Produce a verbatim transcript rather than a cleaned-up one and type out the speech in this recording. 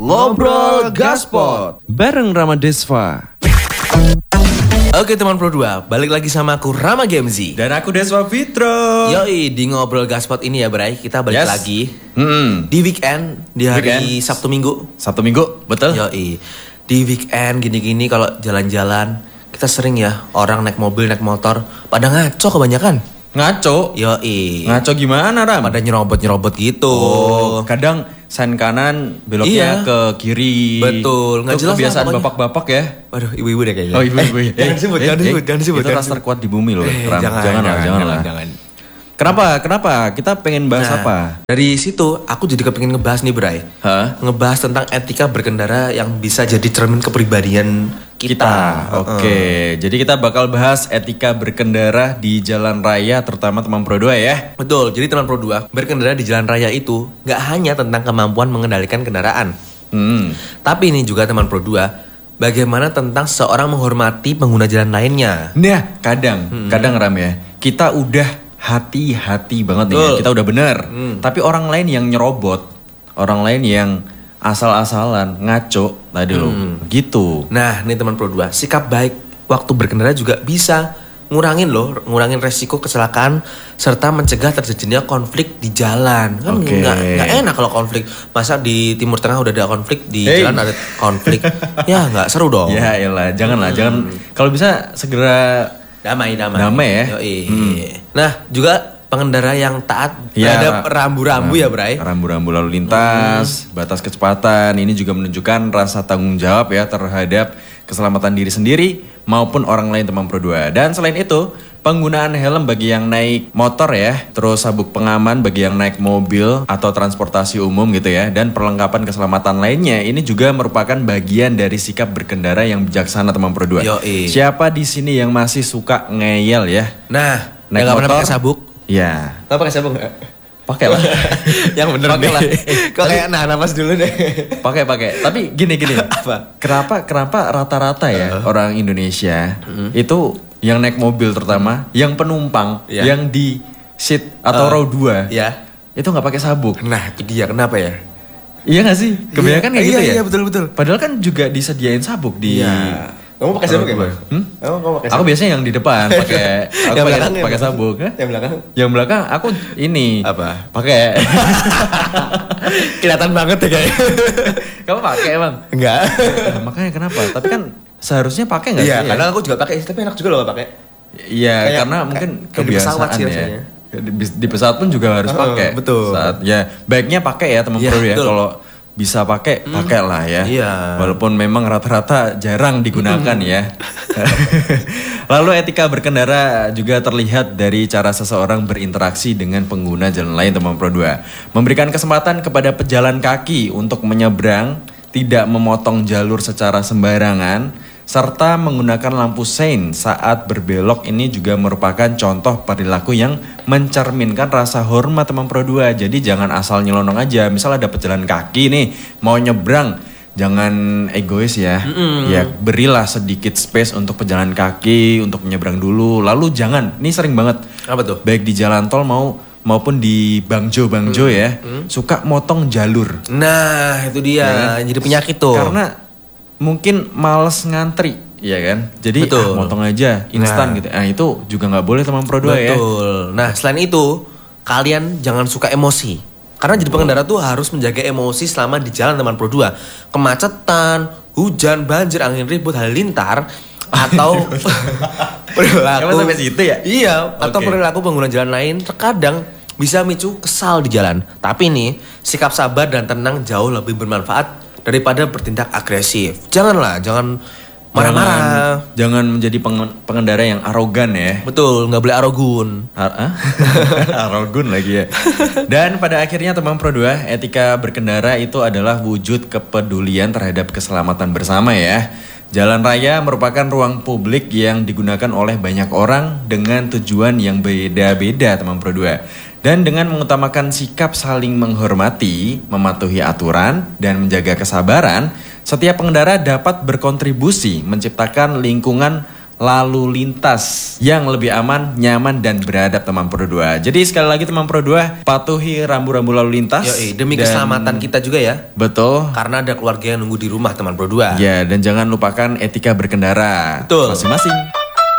Ngobrol Gaspot bareng Rama Desva. Oke teman Pro dua, balik lagi sama aku Rama Gemzi. Dan aku Desva Fitro. Yoi, di Ngobrol Gaspot ini ya Bray, kita balik yes. lagi hmm. di weekend, di hari weekend. Sabtu Minggu. Sabtu Minggu, betul. Yoi, di weekend gini-gini kalau jalan-jalan, kita sering ya orang naik mobil, naik motor, pada ngaco kebanyakan. Ngaco? Yoi. Ngaco gimana Ram? Pada nyerobot-nyerobot gitu. Oh, kadang sen kanan beloknya iya. ke kiri. Betul, nggak jelas kebiasaan bapak-bapak ya. Waduh, ibu-ibu deh kayaknya. Oh, ibu-ibu ya. Jangan disebut, jangan disebut, jangan disebut. Itu ras terkuat di bumi loh. Eh, Ram. Jangan, jangan, jangan, lah, jangan, jangan, lah. jangan. Kenapa? Kenapa? Kita pengen bahas nah, apa? Dari situ aku jadi kepengin ngebahas nih Bray. Hah? Ngebahas tentang etika berkendara yang bisa jadi cermin kepribadian kita. kita. Oke, okay. uh. jadi kita bakal bahas etika berkendara di jalan raya, terutama teman Pro dua ya. Betul, jadi teman Pro dua, berkendara di jalan raya itu gak hanya tentang kemampuan mengendalikan kendaraan. Hmm. Tapi ini juga teman Pro dua, bagaimana tentang seorang menghormati pengguna jalan lainnya. Nah, kadang, hmm. kadang Ram ya, kita udah hati-hati banget nih ya, kita udah bener. Hmm. Tapi orang lain yang nyerobot, orang lain yang asal-asalan, ngaco tadi hmm. loh, gitu. Nah, nih teman Pro dua, sikap baik waktu berkendara juga bisa ngurangin loh, ngurangin resiko kecelakaan serta mencegah terjadinya konflik di jalan. Kan okay. nggak nggak enak kalau konflik. Masa di Timur Tengah udah ada konflik, di hey. jalan ada konflik. Ya nggak seru dong. Ya elah, janganlah, hmm. jangan. Kalau bisa segera damai, damai. Damai ya. Hmm. Nah, juga pengendara yang taat ya, terhadap rambu-rambu ya, Bray. Rambu-rambu lalu lintas, hmm. batas kecepatan, ini juga menunjukkan rasa tanggung jawab ya terhadap keselamatan diri sendiri maupun orang lain teman Pro dua. Dan selain itu, penggunaan helm bagi yang naik motor ya, terus sabuk pengaman bagi yang naik mobil atau transportasi umum gitu ya, dan perlengkapan keselamatan lainnya ini juga merupakan bagian dari sikap berkendara yang bijaksana teman Pro dua. Yoi. Siapa di sini yang masih suka ngeyel ya? Nah, naik yang motor pakai sabuk? Ya. Nggak pakai sabuk nggak? Pakai lah. Yang bener pakai lah. Kok kayak nah napas dulu deh. Pakai pakai. Tapi gini gini. Apa? Kenapa kenapa rata-rata ya uh. orang Indonesia uh. itu yang naik mobil terutama, yang penumpang, yeah. yang di seat atau uh. row dua, yeah. itu nggak pakai sabuk. Nah itu dia, kenapa ya? Iya nggak sih? Kebanyakan iya, kayak gitu iya, ya. Iya betul betul. Padahal kan juga disediain sabuk di. Yeah. Kamu pakai sabuk ya, Bang? Hmm? Kamu, kamu pakai sabuk? Aku biasanya yang di depan pakai aku yang pakai pakai sabuk, kan? Yang belakang? Yang belakang aku ini apa? Pakai. Kelihatan banget ya kayaknya. Kamu pakai, Bang? Enggak. Nah, makanya kenapa? Tapi kan seharusnya pakai enggak iya, sih? Iya, kadang aku juga pakai, tapi enak juga loh pakai. Iya, kayak, karena kayak, mungkin kayak kebiasaan sih, ya. Di, di pesawat pun juga harus uh, pakai. Betul. Saat ya baiknya pakai ya teman Pro ya. Kalau bisa pakai, hmm. pakailah ya. Iya. Walaupun memang rata-rata jarang digunakan hmm. ya. Lalu etika berkendara juga terlihat dari cara seseorang berinteraksi dengan pengguna jalan lain teman Pro dua. Memberikan kesempatan kepada pejalan kaki untuk menyeberang, tidak memotong jalur secara sembarangan, serta menggunakan lampu sein saat berbelok ini juga merupakan contoh perilaku yang mencerminkan rasa hormat teman Pro dua. Jadi jangan asal nyelonong aja. Misal ada pejalan kaki nih mau nyebrang, jangan egois ya. Mm-hmm. Ya berilah sedikit space untuk pejalan kaki untuk menyeberang dulu. Lalu jangan, ini sering banget. Apa tuh? Baik di jalan tol mau maupun di bangjo-bangjo mm-hmm. ya, mm-hmm. suka motong jalur. Nah itu dia, ya kan? Jadi penyakit tuh. Karena mungkin males ngantri, ya kan? Jadi ah, motong aja, instan nah. gitu. Nah itu juga nggak boleh teman Pro dua ya. Betul. Nah selain itu, kalian jangan suka emosi. Karena jadi pengendara tuh harus menjaga emosi selama di jalan teman Pro dua. Kemacetan, hujan, banjir, angin ribut, halilintar, atau perilaku sampai situ ya? Iya, atau okay. perilaku pengguna jalan lain terkadang bisa micu kesal di jalan. Tapi nih, sikap sabar dan tenang jauh lebih bermanfaat daripada bertindak agresif. Janganlah, jangan marah-marah. Jangan, jangan menjadi pengendara yang arogan ya. Betul, nggak boleh arogun. Ar- arogun lagi ya. Dan pada akhirnya teman Pro dua, etika berkendara itu adalah wujud kepedulian terhadap keselamatan bersama ya. Jalan raya merupakan ruang publik yang digunakan oleh banyak orang dengan tujuan yang beda-beda teman Pro dua. Dan dengan mengutamakan sikap saling menghormati, mematuhi aturan, dan menjaga kesabaran, setiap pengendara dapat berkontribusi menciptakan lingkungan lalu lintas yang lebih aman, nyaman, dan beradab teman Pro dua. Jadi sekali lagi teman Pro dua, patuhi rambu-rambu lalu lintas. Yoi, demi dan- keselamatan kita juga ya. Betul. Karena ada keluarga yang nunggu di rumah teman Pro dua. Ya, dan jangan lupakan etika berkendara Betul. masing-masing.